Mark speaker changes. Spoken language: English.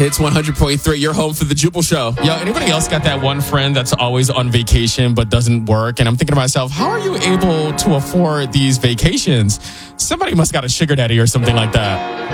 Speaker 1: Hits 100.3, you're home for the Jubal Show.
Speaker 2: Yo, anybody else got that one friend that's always on vacation but doesn't work? And I'm thinking to myself, how are you able to afford these vacations? Somebody must got a sugar daddy or something like that.